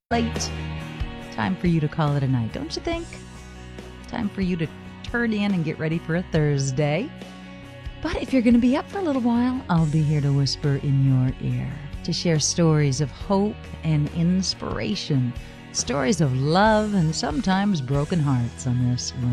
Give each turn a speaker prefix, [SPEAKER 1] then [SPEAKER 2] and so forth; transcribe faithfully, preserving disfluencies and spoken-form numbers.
[SPEAKER 1] late. Time for you to call it a night, don't you think? Time for you to turn in and get ready for a Thursday. But if you're going to be up for a little while, I'll be here to whisper in your ear, to share stories of hope and inspiration, stories of love and sometimes broken hearts on this